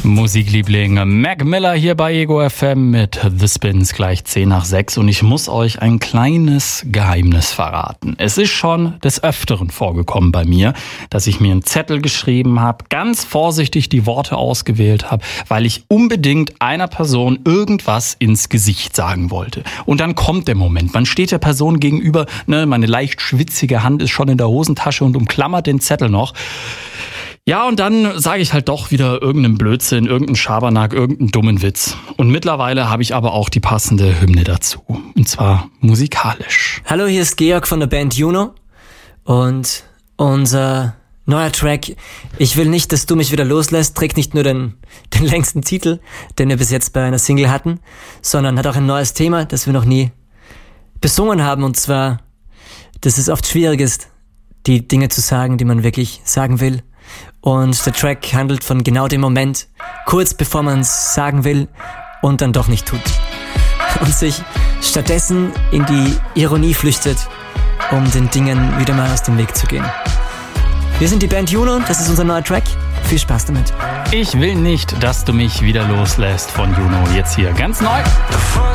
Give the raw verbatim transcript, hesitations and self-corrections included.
Musikliebling Mac Miller hier bei Ego F M mit The Spins, gleich zehn nach sechs, und ich muss euch ein kleines Geheimnis verraten. Es ist schon des Öfteren vorgekommen bei mir, dass ich mir einen Zettel geschrieben habe, ganz vorsichtig die Worte ausgewählt habe, weil ich unbedingt einer Person irgendwas ins Gesicht sagen wollte. Und dann kommt der Moment, man steht der Person gegenüber, ne, meine leicht schwitzige Hand ist schon in der Hosentasche und umklammert den Zettel noch. Ja, und dann sage ich halt doch wieder irgendeinen Blödsinn, irgendeinen Schabernack, irgendeinen dummen Witz. Und mittlerweile habe ich aber auch die passende Hymne dazu. Und zwar musikalisch. Hallo, hier ist Georg von der Band Juno. Und unser neuer Track, Ich will nicht, dass du mich wieder loslässt, trägt nicht nur den, den längsten Titel, den wir bis jetzt bei einer Single hatten, sondern hat auch ein neues Thema, das wir noch nie besungen haben. Und zwar, dass es oft schwierig ist, die Dinge zu sagen, die man wirklich sagen will. Und der Track handelt von genau dem Moment, kurz bevor man es sagen will und dann doch nicht tut. Und sich stattdessen in die Ironie flüchtet, um den Dingen wieder mal aus dem Weg zu gehen. Wir sind die Band Juno, das ist unser neuer Track. Viel Spaß damit. Ich will nicht, dass du mich wieder loslässt von Juno. Jetzt hier ganz neu.